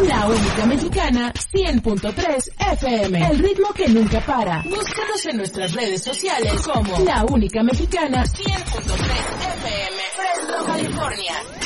La única mexicana 100.3 FM. El ritmo que nunca para. Búscanos en nuestras redes sociales como La única mexicana 100.3 FM. Fresno, California.